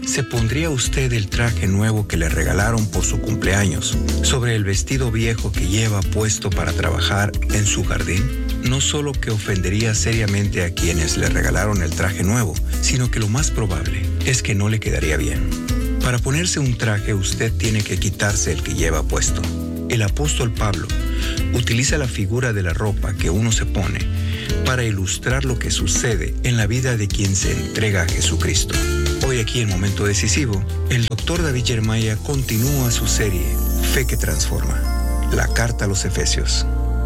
¿Se pondría usted el traje nuevo que le regalaron por su cumpleaños sobre el vestido viejo que lleva puesto para trabajar en su jardín? No solo que ofendería seriamente a quienes le regalaron el traje nuevo, sino que lo más probable es que no le quedaría bien. Para ponerse un traje, usted tiene que quitarse el que lleva puesto. El apóstol Pablo utiliza la figura de la ropa que uno se pone para ilustrar lo que sucede en la vida de quien se entrega a Jesucristo. Hoy aquí en Momento Decisivo, el Dr. David Jeremiah continúa su serie Fe que Transforma, la carta a los Efesios.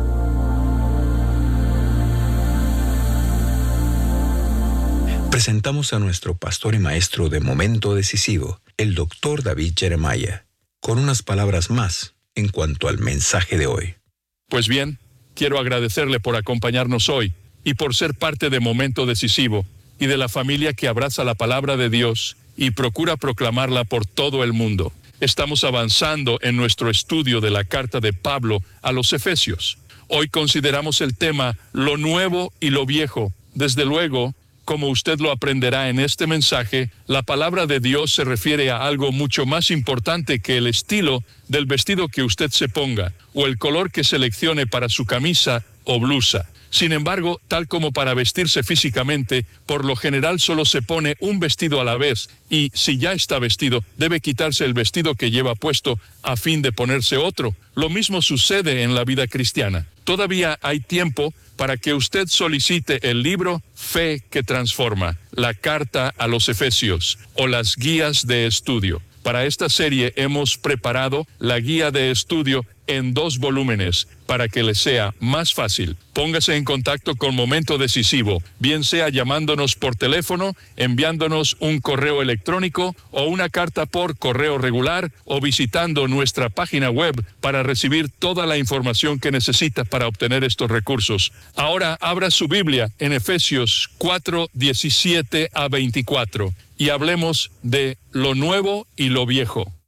Presentamos a nuestro pastor y maestro de Momento Decisivo, el Dr. David Jeremiah, con unas palabras más en cuanto al mensaje de hoy. Pues bien, quiero agradecerle por acompañarnos hoy y por ser parte de Momento Decisivo y de la familia que abraza la palabra de Dios y procura proclamarla por todo el mundo. Estamos avanzando en nuestro estudio de la carta de Pablo a los Efesios. Hoy consideramos el tema lo nuevo y lo viejo. Desde luego, como usted lo aprenderá en este mensaje, la palabra de Dios se refiere a algo mucho más importante que el estilo del vestido que usted se ponga o el color que seleccione para su camisa o blusa. Sin embargo, tal como para vestirse físicamente, por lo general solo se pone un vestido a la vez y, si ya está vestido, debe quitarse el vestido que lleva puesto a fin de ponerse otro. Lo mismo sucede en la vida cristiana. Todavía hay tiempo para que usted solicite el libro Fe que Transforma, la carta a los Efesios o las guías de estudio. Para esta serie hemos preparado la guía de estudio en 2 volúmenes para que le sea más fácil. Póngase en contacto con Momento Decisivo, bien sea llamándonos por teléfono, enviándonos un correo electrónico o una carta por correo regular o visitando nuestra página web para recibir toda la información que necesita para obtener estos recursos. Ahora abra su Biblia en Efesios 4:17 a 24 y hablemos de lo nuevo y lo viejo.